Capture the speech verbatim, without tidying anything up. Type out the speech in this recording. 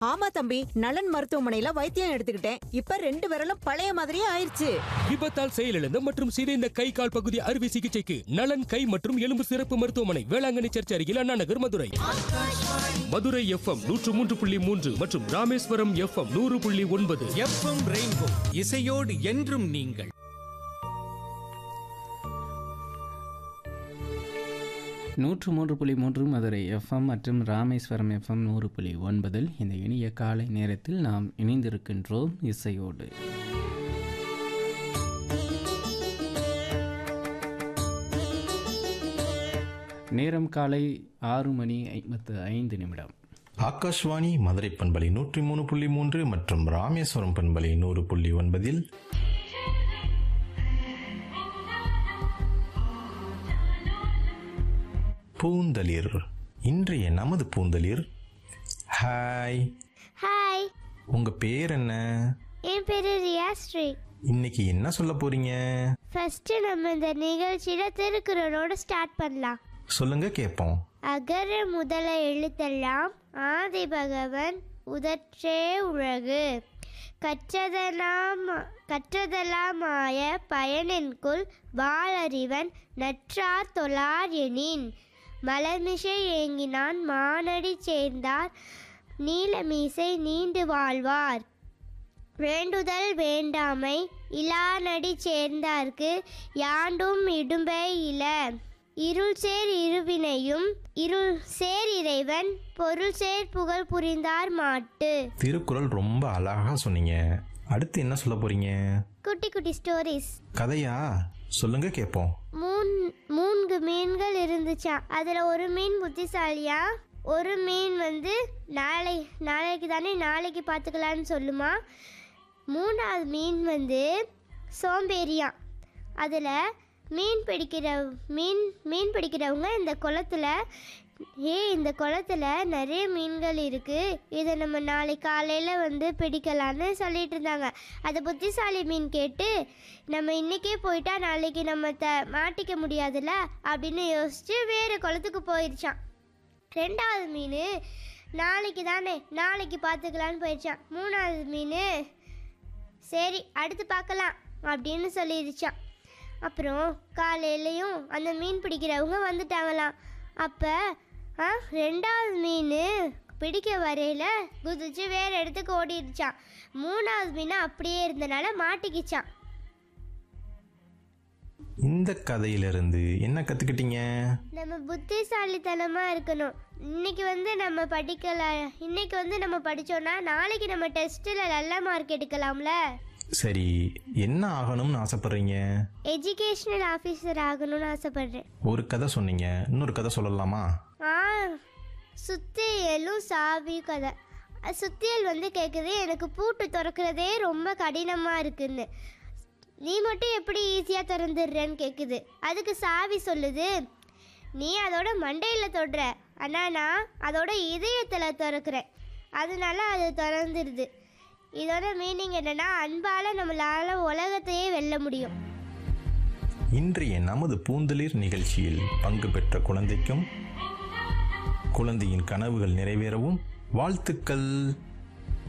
ஆமா தம்பி, நலன் மருத்துவமனையில வைத்தியம் எடுத்துக்கிட்டேன். இப்ப ரெண்டு விரலும் பழைய மாதிரியே ஆயிருச்சு. விபத்தால் செயலிழந்த மற்றும் சிதைந்த கை கால் பகுதி அறுவை சிகிச்சைக்கு நலன் கை மற்றும் எலும்பு சிறப்பு மருத்துவமனை, வேளாங்கண்ணி சர்ச் அருகில், அண்ணா நகர், மதுரை. மதுரை எஃப்எம் நூற்று மூன்று புள்ளி மூன்று மற்றும் ராமேஸ்வரம் எஃப்எம் நூறு புள்ளி ஒன்பது. எஃப்எம் ரெயின்போ, இசையோடு என்றும் நீங்கள். நூற்று மூன்று புள்ளி மூன்று மதுரை எஃப்எம் மற்றும் ராமேஸ்வரம் எஃப்எம் நூறு புள்ளி ஒன்பதில் இந்த இனிய காலை நேரத்தில் நாம் இணைந்திருக்கின்றோம் இசையோடு. நேரம் காலை ஆறு மணி ஐம்பத்து ஐந்து நிமிடம். ஆகாஷ்வாணி மதுரை பண்பலை நூற்றி மூணு புள்ளி மூன்று மற்றும் ராமேஸ்வரம் பண்பலை நூறு புள்ளி ஒன்பதில் பூந்தளிர். இன்றைய நமது பூந்தளிர். ஹாய். ஹாய். உங்க பேர் என்ன? என் பேரு ரியாஸ்ரீ. இன்னைக்கு என்ன சொல்ல போறீங்க? ஃபர்ஸ்ட் நம்ம இந்த நிகழ்ச்சியில திருக்குறளோட ஸ்டார்ட் பண்ணலாம். சொல்லுங்க கேட்போம். அகர முதல எழுத்தெல்லாம் ஆதி பகவன் உதற்றே உலகு. கற்றதெல்லாம் கற்றதெல்லாமாய பயனென்குள் வாளறிவன் நற்றார் தொழார் எனின். மலர்மிசை ஏங்கினான் மானடி சேர்ந்தார் நீலமீசை நீண்டு வாழ்வார். வேண்டுதல் வேண்டாமை இலானடி சேர்ந்தார்க்கு யாண்டும் இடும்பை இல. இருள் சேர் இருவினையும் இருள் சேர் இறைவன் பொருள் சேர் புகழ் புரிந்தார் மாட்டு. திருக்குறள் ரொம்ப அழகா சொன்னீங்க. அடுத்து என்ன சொல்ல போறீங்க? குட்டி குட்டி ஸ்டோரிஸ். கதையா? சொல்லுங்க கேட்போம். மூன் மூன்று மீன்கள் இருந்துச்சா. அதுல ஒரு மீன் புத்திசாலியா, ஒரு மீன் வந்து நாளை நாளைக்கு தானே நாளைக்கு பார்த்துக்கலான்னு சொல்லுமா. மூணாவது மீன் வந்து சோம்பேறியா. அதில் மீன் பிடிக்கிற மீன் மீன் பிடிக்கிறவங்க இந்த குளத்துல ஏ இந்த குளத்துல நிறைய மீன்கள் இருக்குது, இதை நம்ம நாளை காலையில் வந்து பிடிக்கலான்னு சொல்லிட்டு இருந்தாங்க. அதை புத்திசாலி மீன் கேட்டு நம்ம இன்றைக்கே போயிட்டா நாளைக்கு நம்ம த மாட்டிக்க முடியாதுல்ல அப்படின்னு யோசித்து வேறு குளத்துக்கு போயிடுச்சான். ரெண்டாவது மீன் நாளைக்கு தானே நாளைக்கு பார்த்துக்கலான்னு போயிடுச்சான். மூணாவது மீன் சரி அடுத்து பார்க்கலாம் அப்படின்னு சொல்லிடுச்சான். அப்புறம் காலையிலையும் அந்த மீன் பிடிக்கிறவங்க வந்துட்டாங்களாம். அப்போ ஆ ரெண்டாவது மீன் பிடிக்க வரையில் குதிச்சு வேறு இடத்துக்கு ஓடிடுச்சான். மூணாவது மீன் அப்படியே இருந்தனால மாட்டிக்கிச்சான். இந்த கதையிலிருந்து என்ன கற்றுக்கிட்டீங்க? நம்ம புத்திசாலித்தனமாக இருக்கணும். இன்னைக்கு வந்து நம்ம படிக்கல இன்னைக்கு வந்து நம்ம படித்தோன்னா நாளைக்கு நம்ம டெஸ்ட்டில் நல்ல மார்க் எடுக்கலாம்ல. சரி, என்ன ஆகணும்னு ஆசைப்படுறீங்க? எஜுகேஷனல் ஆஃபீஸர் ஆகணும்னு ஆசைப்படுறேன். ஒரு கதை சொன்னீங்க, இன்னொரு கதை சொல்லலாமா? ஆ சுத்தியலும் சாவி கதை. சுத்தியல் வந்து கேட்குது, எனக்கு பூட்டு திறக்கிறதே ரொம்ப கடினமாக இருக்குன்னு, நீ மட்டும் எப்படி ஈஸியாக திறந்துடுறேன்னு கேட்குது. அதுக்கு சாவி சொல்லுது, நீ அதோட மண்டையில் தொடுற, ஆனால் நான் அதோட இதயத்தில் திறக்கிறேன், அதனால அது திறந்துடுது. இதோட மீனிங் என்னன்னா, அன்பால் நம்மளால உலகத்தையே வெல்ல முடியும். இன்றைய நமது பூந்தளிர் நிகழ்ச்சியில் பங்கு பெற்ற குழந்தைக்கும் குழந்தையின் கனவுகள் நிறைவேறவும் வாழ்த்துக்கள்.